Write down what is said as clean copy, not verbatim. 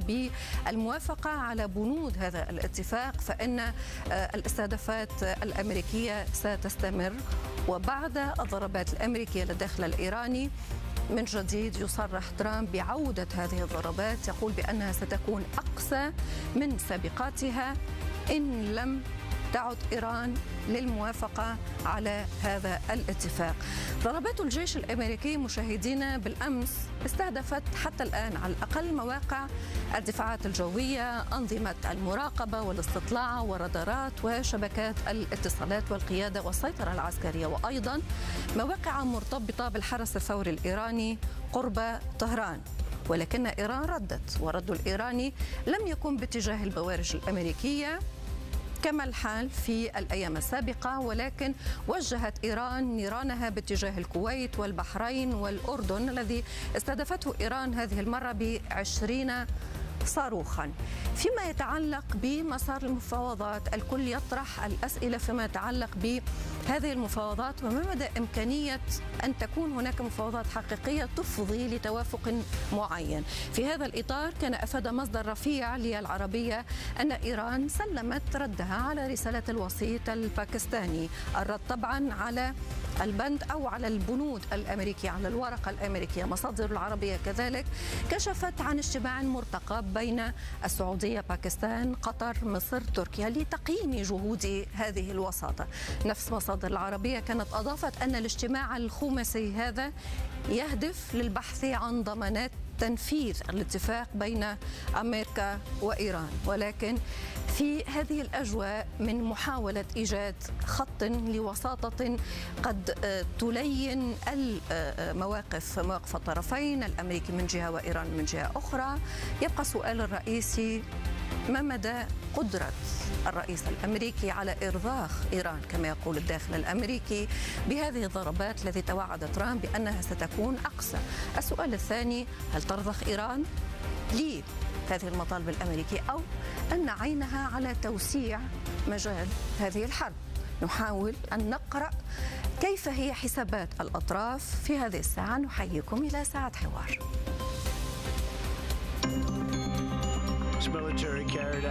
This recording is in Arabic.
بالموافقة على بنود هذا الاتفاق، فإن الاستهدافات الأمريكية ستستمر. وبعد الضربات الأمريكية للداخل الإيراني من جديد يصرح ترامب بعودة هذه الضربات، يقول بأنها ستكون أقسى من سابقاتها إن لم تعد إيران للموافقة على هذا الاتفاق. ضربات الجيش الأمريكي مشاهدينا بالأمس استهدفت حتى الآن على الأقل مواقع الدفاعات الجوية، أنظمة المراقبة والاستطلاع ورادارات وشبكات الاتصالات والقيادة والسيطرة العسكرية، وأيضا مواقع مرتبطة بالحرس الثوري الإيراني قرب طهران. ولكن إيران ردت، ورد الإيراني لم يكن باتجاه البوارج الأمريكية كما الحال في الأيام السابقة، ولكن وجهت إيران نيرانها باتجاه الكويت والبحرين والأردن الذي استهدفته إيران هذه المرة ب20 صاروخا. فيما يتعلق بمسار المفاوضات، الكل يطرح الأسئلة فيما يتعلق بهذه المفاوضات وما مدى إمكانية أن تكون هناك مفاوضات حقيقية تفضي لتوافق معين. في هذا الإطار كان أفاد مصدر رفيع للعربية أن إيران سلمت ردها على رسالة الوسيط الباكستاني، الرد طبعا على البند أو على البنود الأمريكية، على الورقة الأمريكية. مصادر العربية كذلك كشفت عن اجتماع مرتقب بين السعودية، باكستان، قطر، مصر، تركيا لتقييم جهود هذه الوساطة. نفس مصادر العربية كانت أضافت أن الاجتماع الخماسي هذا يهدف للبحث عن ضمانات تنفيذ الاتفاق بين أمريكا وإيران. ولكن في هذه الأجواء من محاولة إيجاد خط لوساطة قد تلين مواقف الطرفين، الأمريكي من جهة وإيران من جهة أخرى، يبقى السؤال الرئيسي: ما مدى قدرة الرئيس الأمريكي على إرضاخ إيران كما يقول الداخل الأمريكي بهذه الضربات التي توعد ترامب بأنها ستكون أقسى؟ السؤال الثاني: هل ترضخ إيران لهذه المطالب الأمريكية أو أن عينها على توسيع مجال هذه الحرب؟ نحاول أن نقرأ كيف هي حسابات الأطراف في هذه الساعة. نحييكم إلى ساعة حوار.